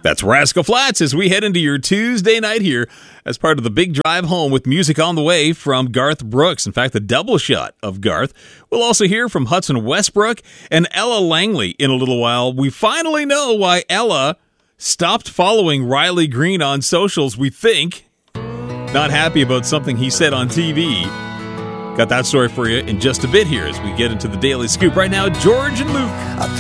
That's Rascal Flatts as we head into your Tuesday night here as part of the big drive home with music on the way from Garth Brooks. In fact, the double shot of Garth. We'll also hear from Hudson Westbrook and Ella Langley in a little while. We finally know why Ella stopped following Riley Green on socials, we think. Not happy about something he said on TV. Got that story for you in just a bit here as we get into the Daily Scoop. Right now, George and Luke.